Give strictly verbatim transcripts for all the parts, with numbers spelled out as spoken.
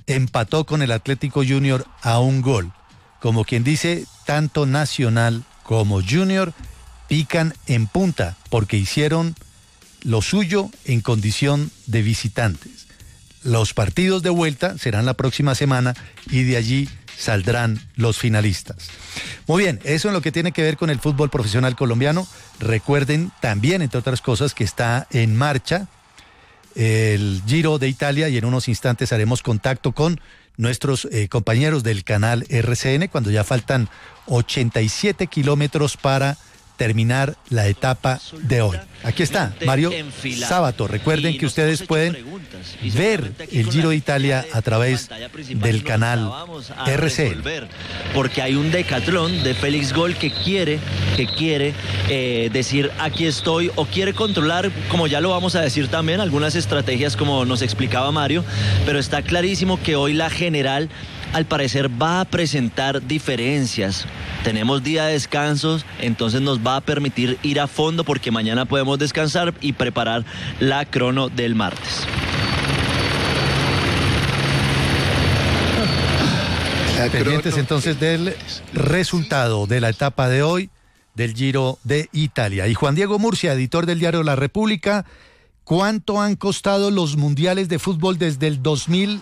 empató con el Atlético Junior a un gol. Como quien dice, tanto Nacional como Junior pican en punta porque hicieron lo suyo en condición de visitantes. Los partidos de vuelta serán la próxima semana y de allí saldrán los finalistas. Muy bien, eso en lo que tiene que ver con el fútbol profesional colombiano. Recuerden también, entre otras cosas, que está en marcha el Giro de Italia y en unos instantes haremos contacto con nuestros eh, compañeros del canal R C N cuando ya faltan ochenta y siete kilómetros para terminar la etapa de hoy. Aquí está Mario Sábato. Recuerden que ustedes pueden ver el Giro de Italia a través del canal R C N. Porque hay un decatlón de Félix Gol que quiere, que quiere eh, decir aquí estoy, o quiere controlar, como ya lo vamos a decir también, algunas estrategias como nos explicaba Mario, pero está clarísimo que hoy la general al parecer va a presentar diferencias. Tenemos día de descansos, entonces nos va a permitir ir a fondo porque mañana podemos descansar y preparar la crono del martes. Pendientes entonces del resultado de la etapa de hoy del Giro de Italia. Y Juan Diego Murcia, editor del diario La República, ¿cuánto han costado los mundiales de fútbol desde el dos mil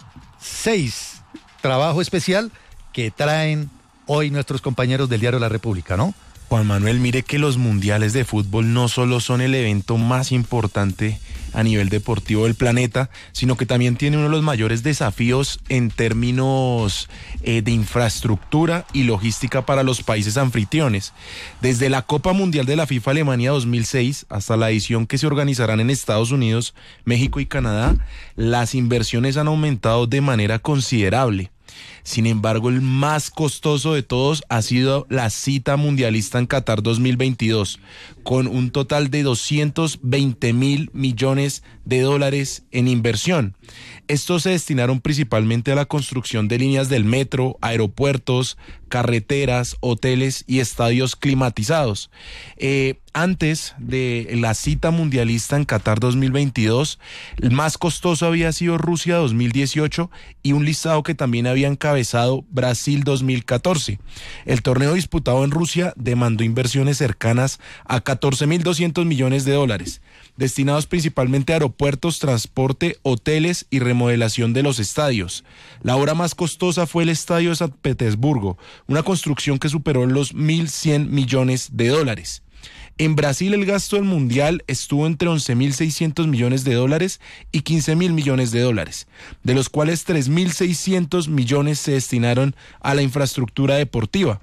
seis? Trabajo especial que traen hoy nuestros compañeros del diario La República, ¿no? Juan Manuel, mire que los mundiales de fútbol no solo son el evento más importante a nivel deportivo del planeta, sino que también tiene uno de los mayores desafíos en términos eh, de infraestructura y logística para los países anfitriones. Desde la Copa Mundial de la FIFA Alemania dos mil seis hasta la edición que se organizarán en Estados Unidos, México y Canadá, las inversiones han aumentado de manera considerable. Sin embargo, el más costoso de todos ha sido la cita mundialista en Qatar dos mil veintidós, con un total de doscientos veinte mil millones de dólares en inversión. Estos se destinaron principalmente a la construcción de líneas del metro, aeropuertos, carreteras, hoteles y estadios climatizados. Eh, antes de la cita mundialista en Qatar dos mil veintidós, el más costoso había sido Rusia dos mil dieciocho y un listado que también había encabezado Brasil dos mil catorce. El torneo disputado en Rusia demandó inversiones cercanas a catorce mil doscientos millones de dólares, destinados principalmente a aeropuertos, transporte, hoteles y remodelación de los estadios. La obra más costosa fue el Estadio de San Petersburgo, una construcción que superó los mil cien millones de dólares. En Brasil el gasto del mundial estuvo entre once mil seiscientos millones de dólares y quince mil millones de dólares, de los cuales tres mil seiscientos millones se destinaron a la infraestructura deportiva.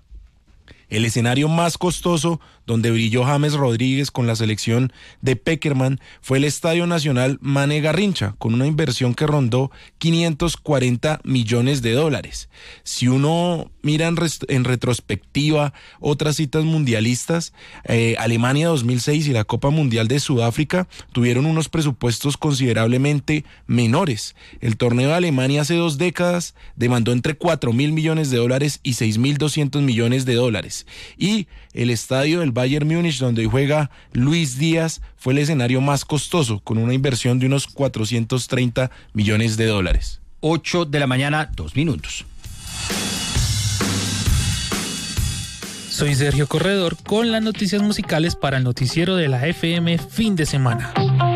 El escenario más costoso, donde brilló James Rodríguez con la selección de Peckerman, fue el Estadio Nacional Mané Garrincha, con una inversión que rondó quinientos cuarenta millones de dólares. Si uno mira en, res- en retrospectiva otras citas mundialistas, eh, Alemania dos mil seis y la Copa Mundial de Sudáfrica tuvieron unos presupuestos considerablemente menores. El torneo de Alemania hace dos décadas demandó entre cuatro mil millones de dólares y seis mil doscientos millones de dólares. Y el estadio del Bayern Múnich, donde hoy juega Luis Díaz, fue el escenario más costoso, con una inversión de unos cuatrocientos treinta millones de dólares. ocho de la mañana, dos minutos. Soy Sergio Corredor con las noticias musicales para el noticiero de la F M fin de semana.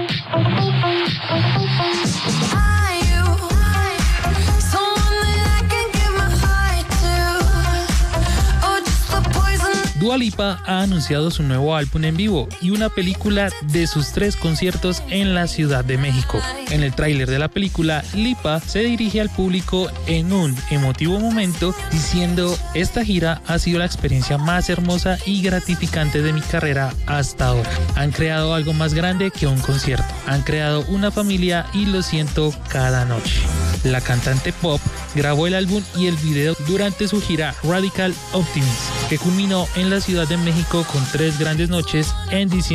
Dua Lipa ha anunciado su nuevo álbum en vivo y una película de sus tres conciertos en la Ciudad de México. En el tráiler de la película, Lipa se dirige al público en un emotivo momento diciendo: esta gira ha sido la experiencia más hermosa y gratificante de mi carrera hasta ahora. Han creado algo más grande que un concierto. Han creado una familia y lo siento cada noche. La cantante pop grabó el álbum y el video durante su gira Radical Optimist, que culminó en la Ciudad de México con tres grandes noches en diciembre